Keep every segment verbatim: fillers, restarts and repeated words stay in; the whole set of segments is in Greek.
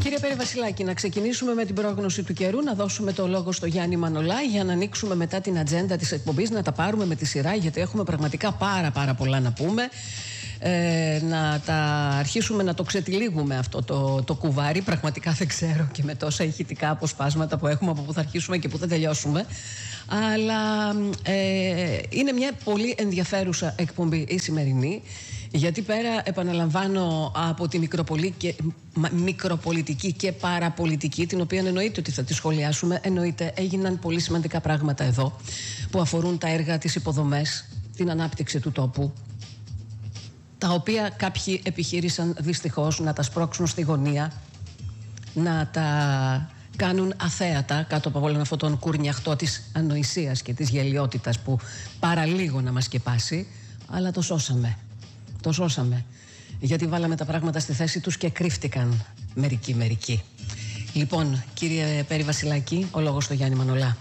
Κύριε Περιβασιλάκη, να ξεκινήσουμε με την πρόγνωση του καιρού, να δώσουμε το λόγο στο Γιάννη Μανολά για να ανοίξουμε μετά την ατζέντα της εκπομπής, να τα πάρουμε με τη σειρά, γιατί έχουμε πραγματικά πάρα πάρα πολλά να πούμε. Ε, να τα αρχίσουμε να το ξετυλίγουμε αυτό το, το κουβάρι. Πραγματικά δεν ξέρω και με τόσα ηχητικά αποσπάσματα που έχουμε από που θα αρχίσουμε και που θα τελειώσουμε. Αλλά ε, είναι μια πολύ ενδιαφέρουσα εκπομπή η σημερινή, γιατί πέρα, επαναλαμβάνω, από τη μικροπολί και, μικροπολιτική και παραπολιτική, την οποία εννοείται ότι θα τη σχολιάσουμε, εννοείται έγιναν πολύ σημαντικά πράγματα εδώ που αφορούν τα έργα, τις υποδομές, την ανάπτυξη του τόπου, τα οποία κάποιοι επιχείρησαν δυστυχώς να τα σπρώξουν στη γωνία, να τα κάνουν αθέατα κάτω από όλον αυτόν τον κουρνιαχτό της ανοησίας και της γελιότητας που παραλίγο να μας σκεπάσει. Αλλά το σώσαμε. Το σώσαμε. Γιατί βάλαμε τα πράγματα στη θέση τους και κρύφτηκαν μερικοί μερικοί. Λοιπόν, κύριε Περιβασιλάκη, ο λόγος στο Γιάννη Μανολά.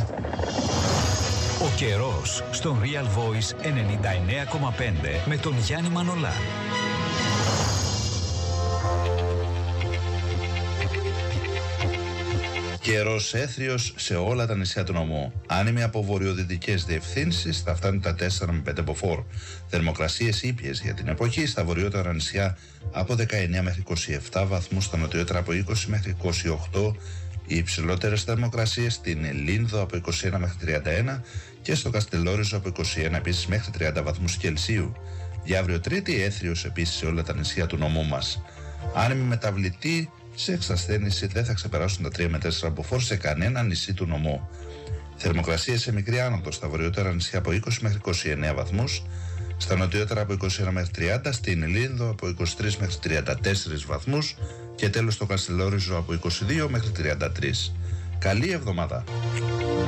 Ο καιρός στον Real Voice ενενήντα εννέα κόμμα πέντε με τον Γιάννη Μανολά. Καιρός έθριος σε όλα τα νησιά του νομού. Άνεμοι από βορειοδυτικές διευθύνσεις θα φτάνουν τα τέσσερα με πέντε μποφόρ. Θερμοκρασίες ήπιες για την εποχή στα βορειότερα νησιά από δεκαεννέα μέχρι είκοσι επτά βαθμούς, στα νοτιότερα από είκοσι μέχρι είκοσι οκτώ. Οι υψηλότερες θερμοκρασίες στην Λίνδο από είκοσι ένα μέχρι τριάντα ένα και στο Καστελόριζο από είκοσι ένα επίσης μέχρι τριάντα βαθμούς Κελσίου. Για αύριο Τρίτη έθριος επίσης σε όλα τα νησιά του νομού μας. Άνεμοι μεταβλητοί σε εξασθένηση δεν θα ξεπεράσουν τα τρία με τέσσερα μποφόρ σε κανένα νησί του νομού. Θερμοκρασίες σε μικρή άνοδο στα βορειότερα νησιά από είκοσι μέχρι είκοσι εννέα βαθμούς, στα νοτιότερα από είκοσι ένα μέχρι τριάντα, στην Λίνδο από είκοσι τρία μέχρι τριάντα τέσσερα βαθμούς και τέλος στο Καστελόριζο από είκοσι δύο μέχρι τριάντα τρία. Καλή εβδομάδα!